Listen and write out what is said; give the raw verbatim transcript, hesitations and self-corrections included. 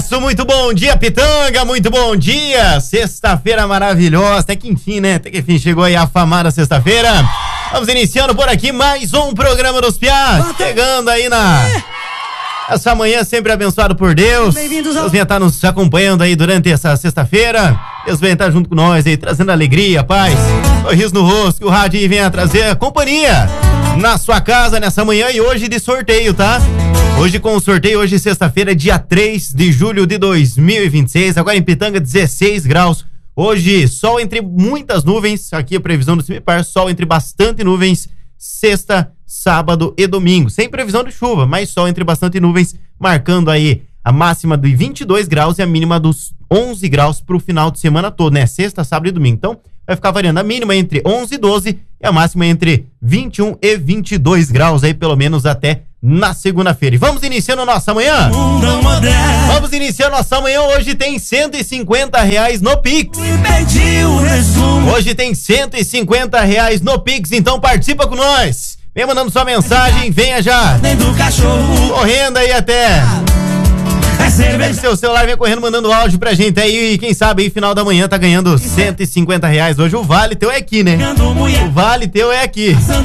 abraço, muito bom dia, Pitanga, muito bom dia. Sexta-feira maravilhosa, até que enfim, né? Até que enfim chegou aí a afamada sexta-feira. Vamos iniciando por aqui mais um programa dos Piá. Chegando aí na... essa manhã sempre abençoado por Deus. Bem-vindos ao... Deus venha estar nos acompanhando aí durante essa sexta-feira. Deus venha estar junto com nós aí, trazendo alegria, paz, sorriso no rosto, que o rádio aí venha trazer companhia na sua casa nessa manhã e hoje de sorteio, tá? Hoje com o sorteio, hoje sexta-feira, dia três de julho de dois mil e vinte e seis, agora em Pitanga, dezesseis graus. Hoje, sol entre muitas nuvens, aqui a previsão do CIMEPAR, sol entre bastante nuvens, sexta, sábado e domingo. Sem previsão de chuva, mas sol entre bastante nuvens, marcando aí a máxima de vinte e dois graus e a mínima dos onze graus pro final de semana todo, né? Sexta, sábado e domingo. Então, vai ficar variando a mínima entre onze e doze e a máxima entre vinte e um e vinte e dois graus aí, pelo menos até na segunda-feira. E vamos iniciando nossa manhã? Vamos iniciando nossa manhã. Hoje tem cento e cinquenta reais no Pix. Hoje tem cento e cinquenta reais no Pix, então participa com nós. Vem mandando sua mensagem, venha já correndo aí até... Pega seu celular, vem correndo mandando áudio pra gente aí e quem sabe aí final da manhã tá ganhando cento e cinquenta reais. Hoje o vale teu é aqui, né? O vale teu é aqui.